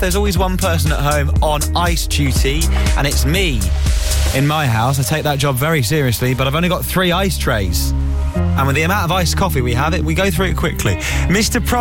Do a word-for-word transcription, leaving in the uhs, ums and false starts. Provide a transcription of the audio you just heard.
there's always one person at home on ice duty, and it's me. In my house, I take that job very seriously, but I've only got three ice trays. And with the amount of iced coffee we have, it we go through it quickly. Mister Pro